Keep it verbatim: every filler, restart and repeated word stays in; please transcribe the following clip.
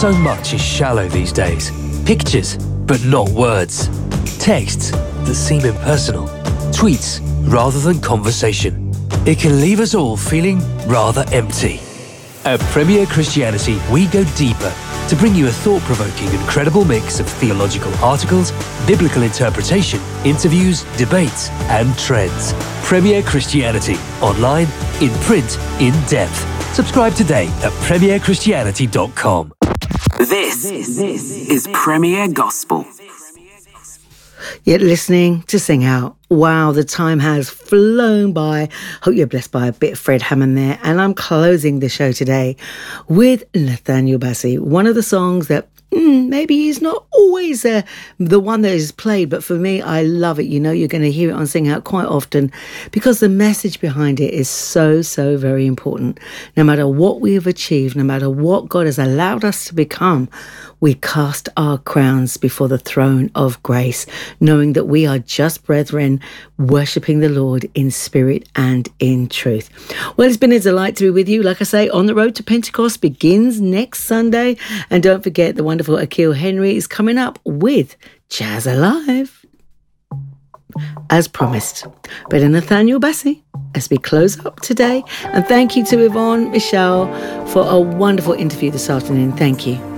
So much is shallow these days. Pictures, but not words. Texts that seem impersonal. Tweets rather than conversation. It can leave us all feeling rather empty. At Premier Christianity, we go deeper to bring you a thought-provoking and credible mix of theological articles, biblical interpretation, interviews, debates, and trends. Premier Christianity. Online, in print, in depth. Subscribe today at premier christianity dot com. This, this, this is Premier Gospel. You're listening to Sing Out. Wow, the time has flown by. Hope you're blessed by a bit of Fred Hammond there. And I'm closing the show today with Nathaniel Bassey. One of the songs that mm, maybe is not always uh, the one that is played, but for me, I love it. You know, you're going to hear it on Sing Out quite often because the message behind it is so, so very important. No matter what we have achieved, no matter what God has allowed us to become, we cast our crowns before the throne of grace, knowing that we are just brethren, worshipping the Lord in spirit and in truth. Well, it's been a delight to be with you. Like I say, On the Road to Pentecost begins next Sunday. And don't forget, the wonderful Akil Henry is coming up with Jazz Alive, as promised. Brother Nathaniel Bassey, as we close up today. And thank you to Yvonne Michelle for a wonderful interview this afternoon. Thank you.